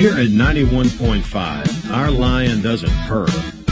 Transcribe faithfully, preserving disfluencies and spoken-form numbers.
Here at ninety-one point five, our lion doesn't purr.